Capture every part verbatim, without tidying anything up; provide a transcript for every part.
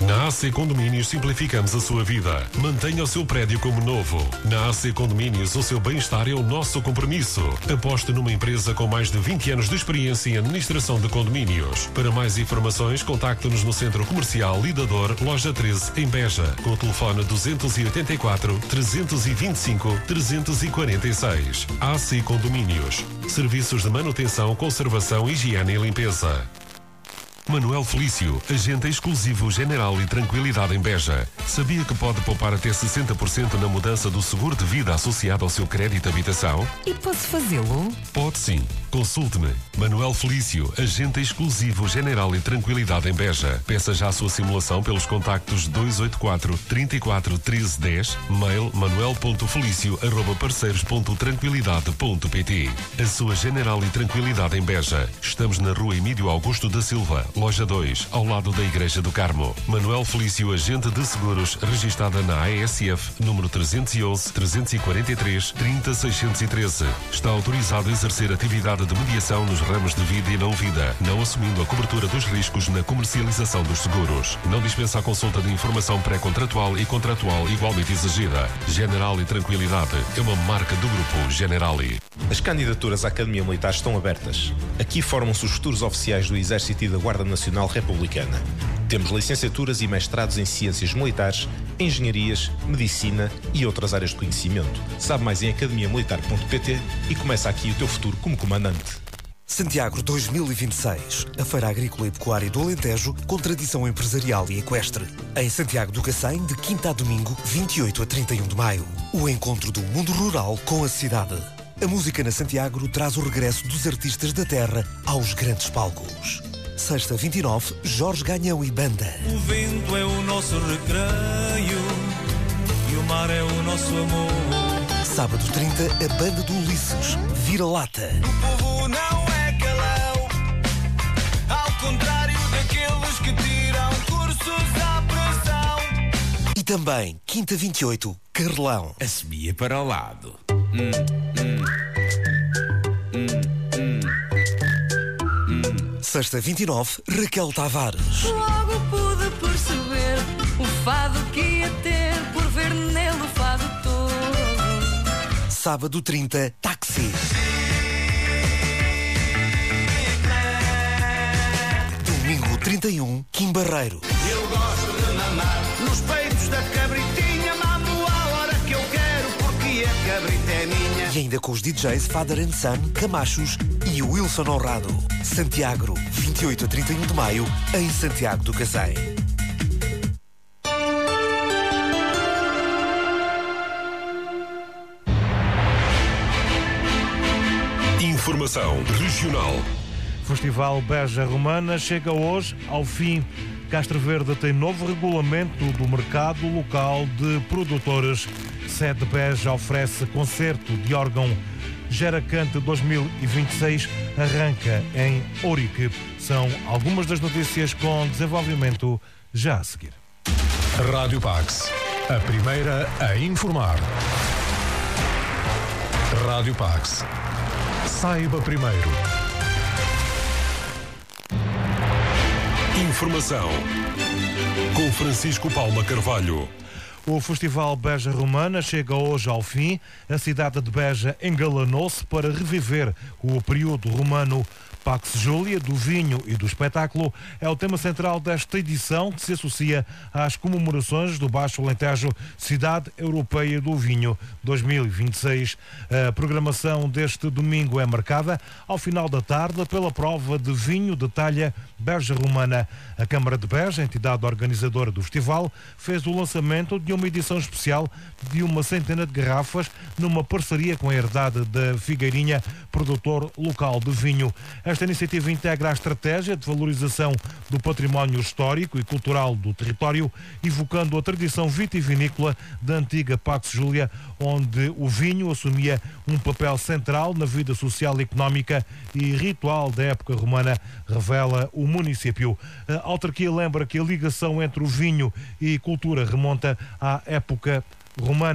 Na A C Condomínios simplificamos a sua vida. Mantenha o seu prédio como novo. Na A C Condomínios, o seu bem-estar é o nosso compromisso. Aposte numa empresa com mais de vinte anos de experiência em administração de condomínios. Para mais informações, contacte-nos no Centro Comercial Lidador, Loja treze, em Beja, com o telefone duzentos e oitenta e quatro, trezentos e vinte e cinco, trezentos e quarenta e seis. A C Condomínios. Serviços de manutenção, conservação, higiene e limpeza. Manuel Felício, agente exclusivo General e Tranquilidade em Beja. Sabia que pode poupar até sessenta por cento na mudança do seguro de vida associado ao seu crédito de habitação? E posso fazê-lo? Pode sim. Consulte-me. Manuel Felício, agente exclusivo General e Tranquilidade em Beja. Peça já a sua simulação pelos contactos dois oito quatro, trinta e quatro, treze, dez, mail manuel ponto felício arroba parceiros ponto tranquilidade ponto pt. A sua General e Tranquilidade em Beja. Estamos na rua Emílio Augusto da Silva, Loja dois, ao lado da Igreja do Carmo. Manuel Felício, agente de seguros, registada na A S F, número trezentos e onze, trezentos e quarenta e três, trinta, seiscentos e treze. Está autorizado a exercer atividade de mediação nos ramos de vida e não vida, não assumindo a cobertura dos riscos na comercialização dos seguros. Não dispensa a consulta de informação pré-contratual e contratual igualmente exigida. General e Tranquilidade é uma marca do Grupo Generali. As candidaturas à Academia Militar estão abertas. Aqui formam-se os futuros oficiais do Exército e da Guarda Nacional Republicana. Temos licenciaturas e mestrados em Ciências Militares, Engenharias, Medicina e outras áreas de conhecimento. Sabe mais em academia militar ponto pt e começa aqui o teu futuro como comandante. Santiago dois mil e vinte e seis, a Feira Agrícola e Pecuária do Alentejo com tradição empresarial e equestre. Em Santiago do Cacém, de quinta a domingo, vinte e oito a trinta e um de maio. O encontro do mundo rural com a cidade. A música na Santiago traz o regresso dos artistas da terra aos grandes palcos. Sexta vinte e nove, Jorge Ganhão e Banda. O vento é o nosso recreio e o mar é o nosso amor. Sábado trinta, a Banda do Ulisses, Vira-Lata. O povo não é calão, ao contrário daqueles que tiram cursos à pressão. E também, quinta vinte e oito, Carlão. A subia para o lado. Hum, hum. Sexta vinte e nove, Raquel Tavares. Logo pude perceber o fado que ia ter por ver nele o fado todo. Sábado trinta, Táxi. Domingo trinta e um, Kim Barreiro. Eu gosto de mamar nos peitos da cabritinha, mamo a hora que eu quero porque a cabrita é minha. E ainda com os D Js Father and Son, Camachos e o Wilson Honrado. Santiago, vinte e oito a trinta e um de maio, em Santiago do Cacém. Informação regional. Festival Beja Romana chega hoje ao fim. Castro Verde tem novo regulamento do mercado local de produtores. Sede Beja oferece concerto de órgão. Geracante dois mil e vinte e seis arranca em Ourique. São algumas das notícias com desenvolvimento já a seguir. Rádio Pax, a primeira a informar. Rádio Pax. Saiba primeiro. Informação com Francisco Paula Carvalho. O Festival Beja Romana chega hoje ao fim. A cidade de Beja engalanou-se para reviver o período romano. Pax Júlia, do vinho e do espetáculo, é o tema central desta edição que se associa às comemorações do Baixo Alentejo, Cidade Europeia do Vinho dois mil e vinte e seis. A programação deste domingo é marcada ao final da tarde pela prova de vinho de talha Beja Romana. A Câmara de Beja, entidade organizadora do festival, fez o lançamento de uma edição especial de uma centena de garrafas numa parceria com a Herdade da Figueirinha, produtor local de vinho. Esta iniciativa integra a estratégia de valorização do património histórico e cultural do território, evocando a tradição vitivinícola da antiga Pax Júlia, onde o vinho assumia um papel central na vida social, económica e ritual da época romana, revela o município. A autarquia lembra que a ligação entre o vinho e cultura remonta à época romana.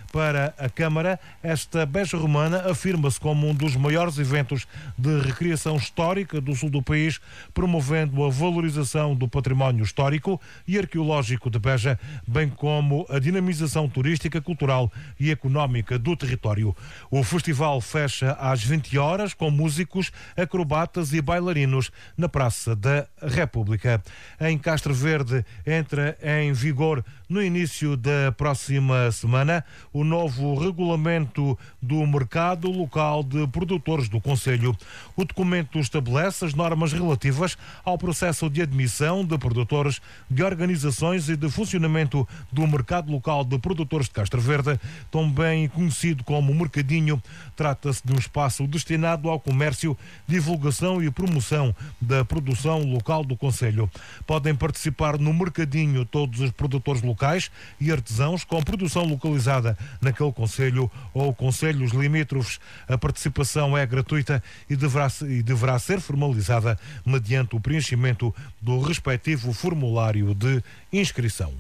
Para a Câmara, esta Beja Romana afirma-se como um dos maiores eventos de recreação histórica do sul do país, promovendo a valorização do património histórico e arqueológico de Beja, bem como a dinamização turística, cultural e económica do território. O festival fecha às vinte horas com músicos, acrobatas e bailarinos na Praça da República. Em Castro Verde entra em vigor no início da próxima semana o novo regulamento do mercado local de produtores do Concelho. O documento estabelece as normas relativas ao processo de admissão de produtores, de organizações e de funcionamento do mercado local de produtores de Castro Verde, também conhecido como Mercadinho. Trata-se de um espaço destinado ao comércio, divulgação e promoção da produção local do Concelho. Podem participar no Mercadinho todos os produtores locais e artesãos com produção localizada naquele concelho ou concelhos limítrofes. A participação é gratuita e deverá, e deverá ser formalizada mediante o preenchimento do respectivo formulário de inscrição.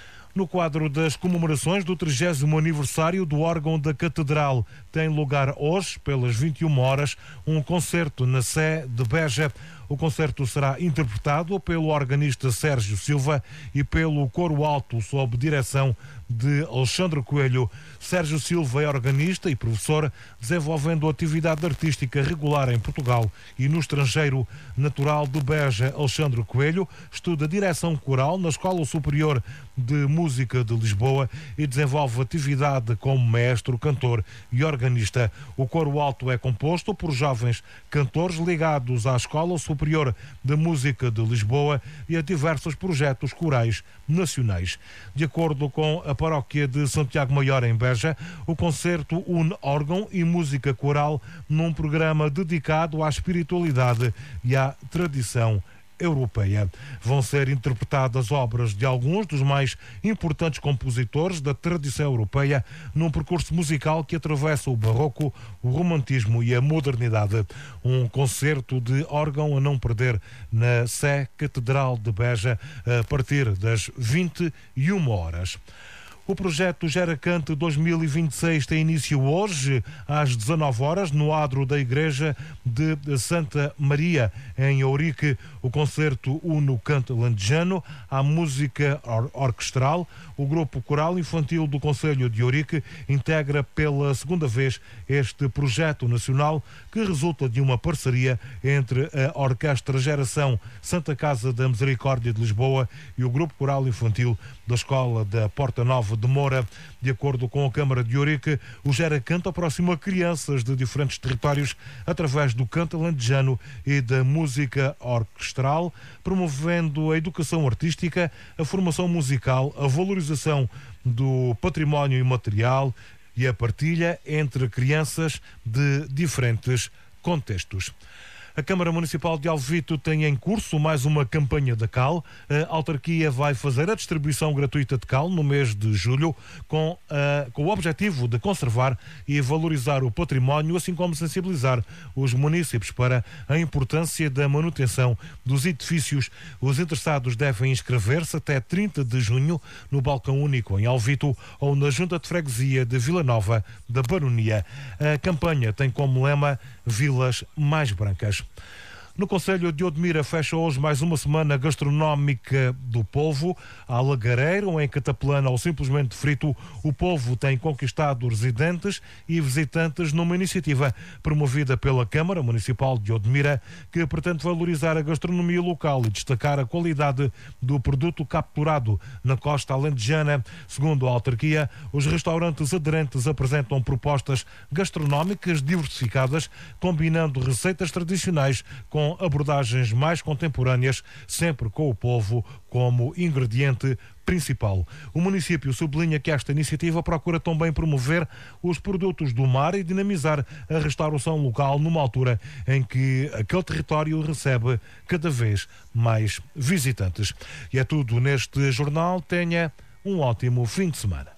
No quadro das comemorações do trigésimo aniversário do órgão da Catedral, tem lugar hoje, pelas vinte e uma horas, um concerto na Sé de Beja. O concerto será interpretado pelo organista Sérgio Silva e pelo coro alto sob direção de Alexandre Coelho. Sérgio Silva é organista e professor, desenvolvendo atividade artística regular em Portugal e no estrangeiro. Natural de Beja, Alexandre Coelho estuda direção coral na Escola Superior de Música de Lisboa e desenvolve atividade como maestro, cantor e organista. O coro alto é composto por jovens cantores ligados à Escola Superior de Música de Lisboa e a diversos projetos corais nacionais. De acordo com a paróquia de Santiago Maior, em Beja, o concerto une órgão e música coral num programa dedicado à espiritualidade e à tradição europeia. Vão ser interpretadas obras de alguns dos mais importantes compositores da tradição europeia num percurso musical que atravessa o barroco, o romantismo e a modernidade. Um concerto de órgão a não perder na Sé Catedral de Beja a partir das vinte e uma horas. O projeto Gera Cante dois mil e vinte e seis tem início hoje, às dezanove horas, no adro da Igreja de Santa Maria, em Ourique. O concerto une o canto alentejano à música or- orquestral. O grupo coral infantil do Concelho de Ourique integra pela segunda vez este projeto nacional, que resulta de uma parceria entre a Orquestra Geração Santa Casa da Misericórdia de Lisboa e o grupo coral infantil da Escola da Porta Nova de Moura. De acordo com a Câmara de Ourique, o Gera Cante aproxima crianças de diferentes territórios através do canto alentejano e da música orquestral, promovendo a educação artística, a formação musical, a valorização do património imaterial e a partilha entre crianças de diferentes contextos. A Câmara Municipal de Alvito tem em curso mais uma campanha da cal. A autarquia vai fazer a distribuição gratuita de cal no mês de julho, com, uh, com o objetivo de conservar e valorizar o património, assim como sensibilizar os munícipes para a importância da manutenção dos edifícios. Os interessados devem inscrever-se até trinta de junho no balcão único em Alvito ou na Junta de Freguesia de Vila Nova da Baronia. A campanha tem como lema Vilas Mais Brancas. No Concelho de Odmira fecha hoje mais uma semana gastronómica do polvo. À lagareiro, em Catapelana ou simplesmente frito, o polvo tem conquistado residentes e visitantes numa iniciativa promovida pela Câmara Municipal de Odmira, que pretende valorizar a gastronomia local e destacar a qualidade do produto capturado na costa alentejana. Segundo a autarquia, os restaurantes aderentes apresentam propostas gastronómicas diversificadas, combinando receitas tradicionais com abordagens mais contemporâneas, sempre com o polvo como ingrediente principal. O município sublinha que esta iniciativa procura também promover os produtos do mar e dinamizar a restauração local numa altura em que aquele território recebe cada vez mais visitantes. E é tudo neste jornal. Tenha um ótimo fim de semana.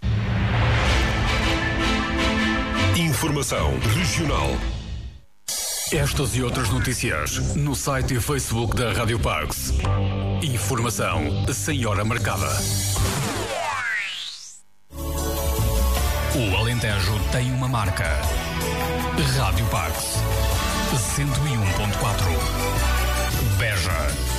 Informação regional. Estas e outras notícias no site e Facebook da Rádio Pax. Informação sem hora marcada. O Alentejo tem uma marca. Rádio Pax. cento e um ponto quatro. Beja.